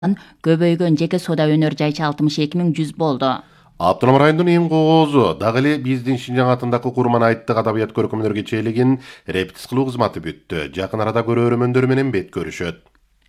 көбөйгөн жеке соода өнөр жайчы 62.100 болду. Автоном райондун эң коозу дагы эле биздин Шинжаң атындагы Курман айттык адабият көркөмдөр кечээлигин репетиция кылуу кызматы бүттү. Жакын арада көрөрмөндөр менен бет көрүшөт.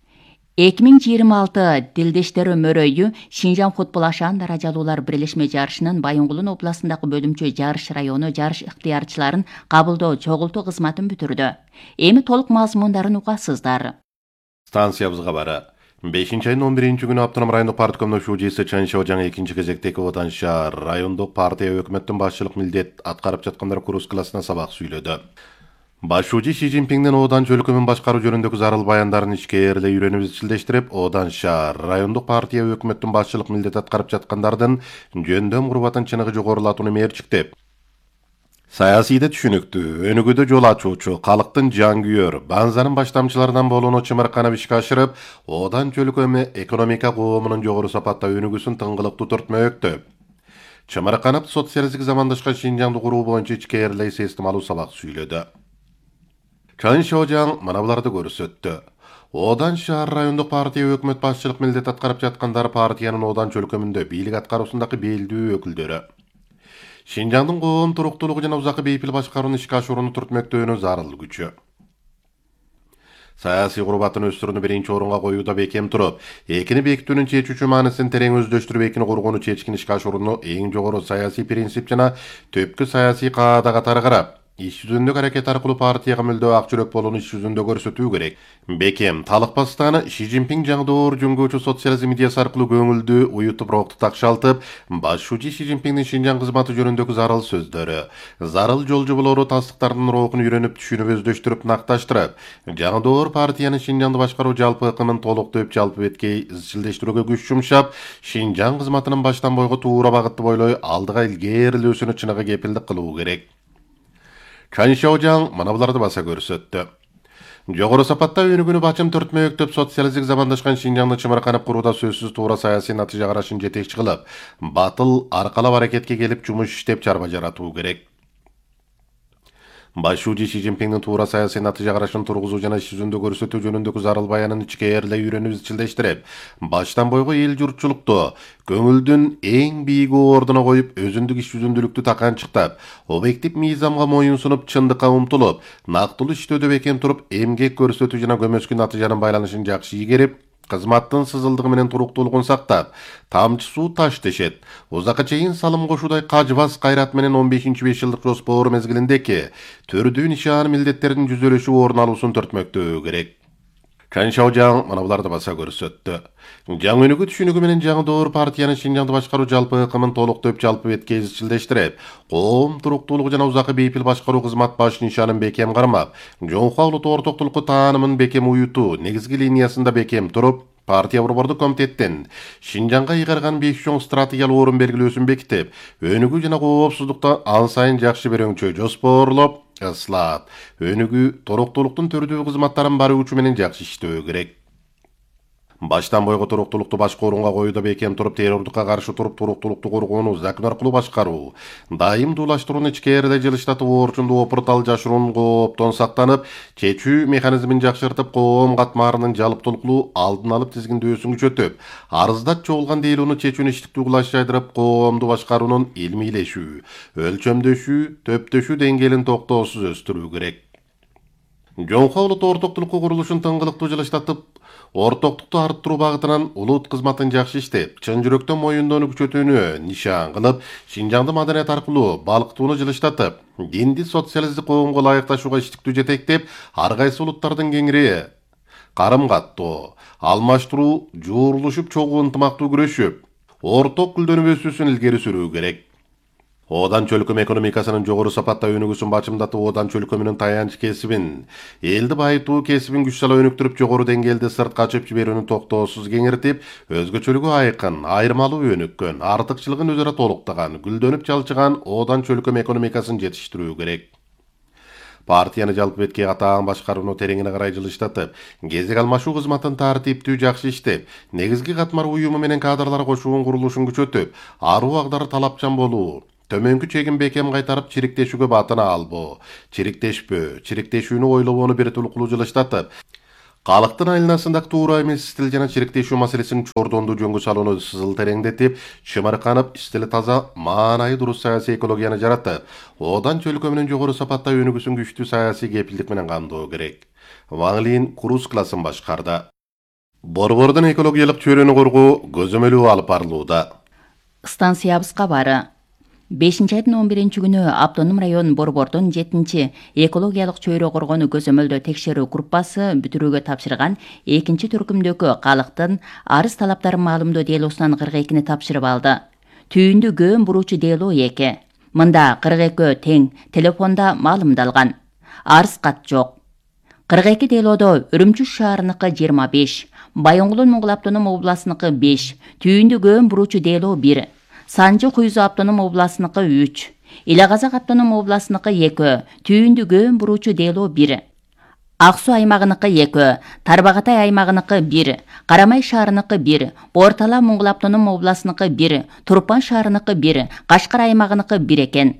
2026 Дилдештер өмөрөйү Шинжаң футбол ашаан даражалуулар бирлешме жарышынын Байынгулун областындагы бөлүмчө жарыш району жарыш ыктыярчыларын кабылдоо чогултуу кызматын бүтүрдү. Эми толук мазмундарын угасыздар. Станциябызга бара. 5-айдын 11-күнү Автоном райондук парткомдун шүүжүсү Чан Шожаң 2-кезектеги Оданша райондук партия өкмөттүн башчылык милдет аткарып жаткандар курс классына сабак сүйлөдү. Башчы Ши Цзиньпиңдин Одан чөлкөмүн башкаруу жөнүндөгү зарыл баяндарын ичкээрде үйрөнүп изчилдештирип, Оданша райондук партия өкмөттүн башчылык милдет аткарып жаткандардын жөндөм курбатын чыныгы жогорулатууну мерчиктеп, саясийде түшүнүктүү, өнүгүүдө жол ачуучу, калктын жан Банзанын баштамчыларынан болууну чымырканып ишке ашырып, Одан чөлкөмү экономика коомунун жогору сапатта өнүгүүсүн тыңгылыктуу түртмөктөп, чымырканып социалисттик замандашкан Шинжаңды куруу боюнча ичкээрлей систем алуу сабак сүйлөдү. Чан Шожаң мына буларды көрсөттү. Одан шаар райондук партия өкмөт башчылык милдет аткарып жаткандар партиянын Одан чөлкөмүндө бийлик аткаруусундагы белдүү өкүлдөрү. Шинжаңдын коом туруктуулугу жана узакы бейпил башкарууну ишке ашырууну түртмөктөөнү зарыл күчү. Саясий курбатын өстүрүүнү биринчи орунга коюуда бекем туруп, экини бекитүүнүн чечүүчү маанисин терең өздөштүрүп, экини коргоону чечкин ишке ашырууну эң жогору саясий принцип жана түпкү саясий каада катары карап, иш жүзүндөгү аракет аркылуу партияга мүлдө ак жүрөк болууну иш жүзүндө көрсөтүү керек. Бекем талыкпастан Ши Цзиньпиң жаңдоор жөнгөөчү социализм идеясы аркылуу көңүлдү уютуп рокту такшалтып, башчы Ши Цзиньпиңдин Шинжаң кызматы жөнүндөгү зарыл сөздөрү, зарыл жол жоболору тастыктардын рухун үйрөнүп, түшүнүп, өздөштүрүп, накташтырып, жаңдоор партиянын Шинжаңды башкаруу жалпы ыкымын толуктоп, жалпы беткей изчилдештирүүгө күч жумшап, Шинжаң кызматынын баштан бойго туура багытты бойлой алдыга илгээрилүүсүнө чыныгы кепилдик кылуу керек. Чан Шожаң мына буларды баса көрсөттү. Жогору сапатта өнүгүүнү бачым түртмөктөп, социалисттик замандашкан Шинжаңды чымырканып курууда сөзсүз туура саясий натыйжа карашын жетекчи кылып, батыл аркалап аракетке келип жумуш иштеп чарба жаратуу керек. Башчы Ши Цзиньпиңдин туура саясий натыйжа карашын тургузуу жана иш жүзүндө көрсөтүү жөнүндөгү зарыл баянын ичкээрлей үйрөнүп изчилдештирип, баштан бойго эл журтчулукту көңүлдүн эң бийик ордуна коюп, өзүндүк иш жүзүндүүлүктү таканчыктап, объектив мыйзамга моюн сунуп, чындыкка умтулуп, нактылуу иштөөдө бекем туруп, эмгек көрсөтүү жана көмөскү натыйжанын байланышын жакшы ийгерип, кызматтын сызылдыгы менен туруктуулугун сактап, тамчы суу таш тешет, узакка чейин салым кошуудай кажбас кайрат менен 15-5 жылдык жоспор мезгилиндеки төрдүү нишан милдеттердин жүзөлөшүп орун алуусун түртмөктөө керек. Чан Шожаң мына буларды баса көрсөттү. Жаң өнүгүү түшүнүгү менен жаңдоор партиянын Шинжаңды башкаруу жалпы ыкымын толуктоп, жалпы бетке изчилдештирип, коом туруктуулугу жана узакы бейпил башкаруу кызмат баш нишанын бекем кармап, жоңкуа улуттук ортоктулукку таанымын бекем уютуу негизги линиясында бекем туруп, партия борбордук комитеттин Шинжаңга ыйгарган 5 чоң стратегиялык орун белгилөөсүн бекитип, өнүгүү жана коопсуздукта ан сайын жакшы берөңчө жоспорлоп, ыслап, өнүгүү, туруктуулуктун түрдүү кызматтарын баруучу менен жакшы иштөө керек. Баштан бойго туруктуулукту башкы орунга коюуда бекем туруп, террордукка каршы туруп, туруктуулукту коргоону закон аркылуу башкаруу, дайым дуулаштырууну ичкээрде жылыштатып, орчунду опуртал жашыруун кооптон сактанып, чечүү механизмин жакшыртып, коом катмарынын жалыптуулуктуу алдын алып тизгиндөөсүн күчөтүп, арыздат чогулган дейлоону чечүүнү иштиктүү кылаш жайдырып, коомду башкаруунун илмийлешүү, өлчөмдөшүү, төптөшүү деңгээлин токтоосуз өстүрүү керек. Жоңкуа улуттук ортоктулукку курулушун тыңгылыктуу жылыштатып, ортоктукту арттыруу багытынан улут кызматын жакшы иштеп, чын жүрөктөн моюндоону күчөтүүнү нишан кылып, Шинжаңды маданият аркылуу балкытууну жылыштатып, динди социалисттик коомго ылайыкташууга иштиктүү жетектеп, ар кайсы улуттардын кеңири карым каттоо, алмаштыруу, жуурулушуп, чогуу ынтымактуу күрөшүп, орток гүлдөнүп өсүүсүн илгери сүрүү керек. Одан чөлкөм экономикасынын жогору сапатта өнүгүүсүн бачымдатып, Одан чөлкөмүнүн таянч кесибин, элди байытуу кесибин күч сала өнүктүрүп, жогору деңгээлде сыртка ачып жиберүүнү токтоосуз кеңиртип, өзгөчөлүгү айкын, айырмалуу өнүккөн, артыкчылыгын өзара толуктаган, гүлдөнүп чалчыган Одан чөлкөм экономикасын жетиштирүү керек. Партияны жалпы бетке катаан башкарууну тереңине карай жылыштатып, кезек алмашуу кызматын тартиптүү жакшы иштеп, негизги катмар уюму менен кадрлар кошуунун курулушун күчөтүп, аруу агдары талапчан болуу, төмөнкү чегин бекем кайтарып, чириктешүүгө батына албоо, чириктешпөө, чириктешүүнү ойлобоону бир тулкулуу жылыштатып, Халыктын айланасындагы туура эмес стил жана чириктешүү маселесин чордонду жөнгө салууну сызыл тереңдетип, чымырканып, стили таза, маанайы дурус саясий экологияны жаратып, одан чөлкө менен жогору сапатта өнүгүүсүн күчтүү саясий кепилдик менен камдоо керек. Ван Лин круз классын башкарды. Борбордун экологиялык чөйрөнү коргоо көзөмөлү алып барылууда. Станциябыз кабары. 5-айдын 11-күнү Автоном район Борбордун 7 экологиялык чөйрө коргону көзөмөлдөө текшерүү группасы бүтүрүүгө тапшырган 2 түркүмдөгү калыктын арыз талаптарын маалымдоо делосунан 42-ни тапшырып алды. Түйүндү көөн буруучу дело 2. Мында 42 тең телефонда маалымдалган. Арыз кат жок. 42 делодо Үрүмчү шаарыныкы 25, Байоңгулун Моңгол автоном областыныкы 5, түйүндү көөн буруучу дело 1, Санжы Куйзу автоном областыныкы 3, Ила-Казак автоном областыныкы 2, түйүндү көөн буруучу дело 1, Аксу аймагыныкы 2, Тарбагатай аймагыныкы 1, Карамай шаарыныкы 1, Бортала Моңгол автоном областыныкы 1, Турпан шаарыныкы 1, Кашкар аймагыныкы 1 экен.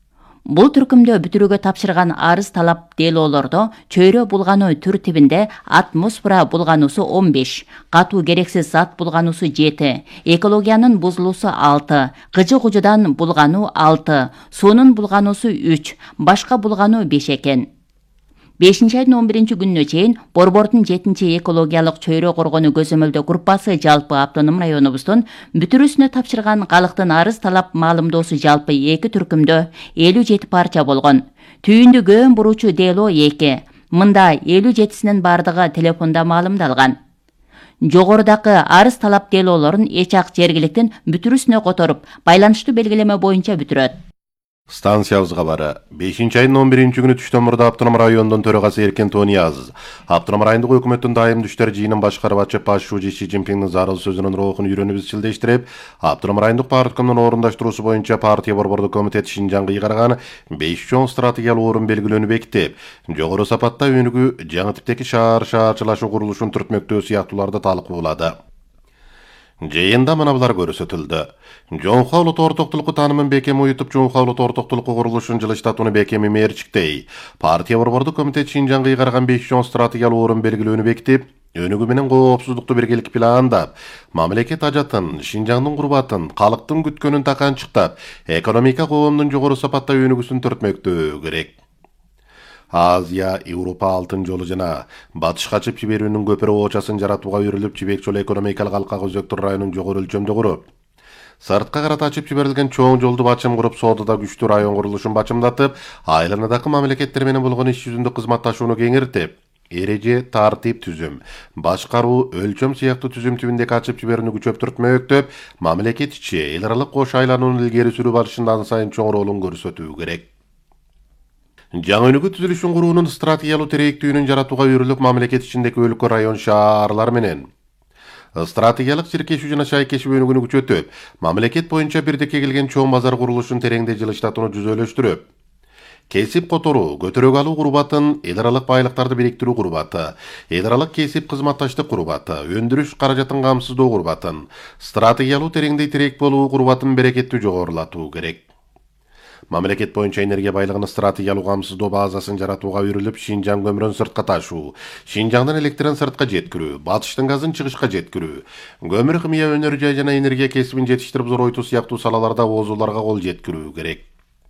Бул түркүмдө бүтүрүүгө тапшырган арыз талап делоолордо чөйрө булгануу түртибинде атмосфера булгануусу 15, катуу керексиз зат булгануусу 7, экологиянын бузулуусу 6, кыжы-кужудан булгануу 6, суунун булгануусу 3, башка булгануу 5 экен. 5-айдын 11-күнүнө чейин Борбордун 7 экологиялык чөйрө коргону көзөмөлдөө группасы жалпы автоном районубуздун бүтүрүүсүнө тапшырган калыктын арыз талап маалымдоосу жалпы 2 түркүмдө 57 парча болгон. Түйүндү көөн буруучу дело 2. Мында 57синин бардыгы телефонда маалымдалган. Жогорудагы арыз талап делоолорун эч ак жергиликтин бүтүрүүсүнө которуп, байланыштуу белгилеме боюнча бүтүрөт. Станциябыз кабары. 5-айдын 11-күнү түштөн мурда Автоном районунун төрагасы Эркен Тониязов Автоном райондук өкмөттүн дайым иштер жыйынын башкарып атчып башчы Си Цзиньпиндин зарыл сөзүнүн рухун үйрөнүп изчилдештирип, Автоном райондук парткомдун орундаштыруусу боюнча партия борбордук комитет Шинжаңга ыйгарган 5 чоң стратегиялык орун белгилөөнү бекитип, жогору сапатта өнүгүү, жаңы типтеги шаарчылашуу курулушун түртмөктөө сыяктууларды талкуулады. Жыйында мына булар көрсөтүлдү. Жоңхо улут ортоктулуку таанымын бекеми уютуп, Жоңхо улут ортоктулуку курулушун жылыштатууну бекеми мерчиктей. Партия борбордук комитет Шинжаңга ыйгарган 5 чоң стратегиялык орун белгилөөнү бекитип, өнүгүү менен коопсуздукту биргеликте пландап, мамлекет ажатын, Шинжаңдын курбатын, калктын күткөнүн таканчыктап, экономика коомдун жогору сапатта өнүгүүсүн түртмөктөө керек. Азия, Европа алтын жолу жана батыш качып жиберүүнүн көпүрө оочасын жаратууга үйрүлүп, Жибек жолу экономикалык алкак өзөктөр районун жогору өлчөмдө куруп, сыртка карата ачып жиберилген чоң жолду бачым куруп, соодада күчтүү район курулушун бачымдатып, айланадагы мамлекеттер менен болгон иш жүзүндө кызматташууну кеңиртип, эреже, тартип түзүм, башкаруу, өлчөм сыяктуу түзүм түбүндөгү ачып жиберүүнү күчөптүртмөктөп, мамлекет ичи эл аралык кош айланууну илгери сүрүп алышында ан сайын чоң ролун көрсөтүү керек. Жаңы өнүгүү түзүлүшүн куруунун стратегиялык терээктүүнүн жаратууга үйрүлүп, мамлекет ичиндеги өлкө, район, шаарлар менен стратегиялык чиркешүү жана шайкешүү өнүгүүнү күчөтүп, мамлекет боюнча бирдикке келген чоң базар курулушун тереңдей жылыштатууну жүзөлөштүрүп, кесип которуу, көтөрөк алуу курбатын, эл аралык байлыктарды бириктирүү курбаты, эл аралык кесип кызматташтык курбаты, өндүрүш каражатын камсыздоо курбатын, стратегиялык тереңдей тирек болуу курбатын берекеттүү жогорулатуу керек. Мамлекет боюнча энергия байлыгынын стратегиялык камсыздоо базасын жаратууга үйрүлүп, Шинжаң көмүрүн сыртка ташуу, Шинжаңдан электрин сыртка жеткирүү, батыштын газын чыгышка жеткирүү, көмүр, химия өнөр жай жана энергия кесибин жетиштирип зоройтуу сыяктуу салаларда оозууларга кол жеткирүү керек.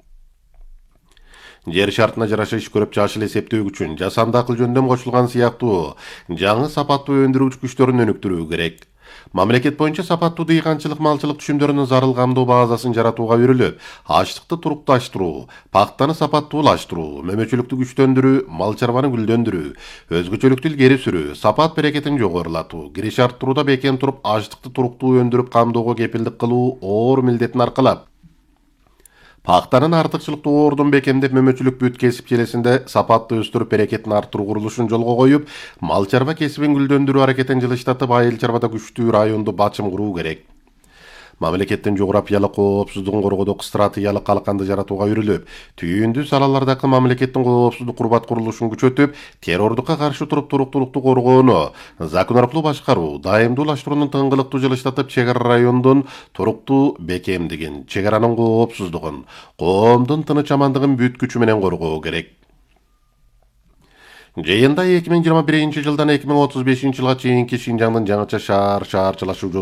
Жер шартына жараша иш көрүп, жашыл эсептөө үчүн жасанды акыл жөндөм кошулган сыяктуу жаңы сапаттуу өндүрүү күчтөрүн өнүктүрүү керек. Мамлекет боюнча сапаттуу дыйканчылык, малчылык түшүмдөрүнүн зарыл камдоо базасын жаратууга үйрүлүп, ачлыкты турукташтыруу, пактаны сапаттуулаштыруу, мөмөчүлүктү күчтөндүрүү, мал чарбаны гүлдөндүрүү, өзгөчөлүктү илгери сүрүү, сапат берекетин жогорулатуу, кириш арттырууда бекем туруп, ачлыкты туруктуу өндүрүп камдоого кепилдик кылуу оор милдетин аркалап, пактанын артыкчылыктуу ордун бекемдеп, мөмөчүлүк бүт кесип желесинде сапатты өстүрүп, берекетин арттыруу курулушун жолго коюп, мал чарба кесибин гүлдөндүрүү аракетин жылыштатып, айыл чарбада күчтүү районду бачым куруу керек. Мамлекеттин жографиялык коопсуздугун коргоодо стратегиялык калканды жаратууга үйрүлүп, түйүндүү салалардагы мамлекеттин коопсуздук курбат курулушун күчөтүп, террордукка каршы туруп, туруктуулукту коргоону, закон аркылуу башкаруу, дайымдуулаштыруунун тыңгылыктуу жылыштатып, чек ара райондун туруктуу бекемдигин, чек аранын коопсуздугун, коомдун тыныч амандыгын бүт күчү менен коргоо керек. Жыйында 2021 жылдан 2035 жылга чейинки Шинжаңдын жаңыча шаарчылашуу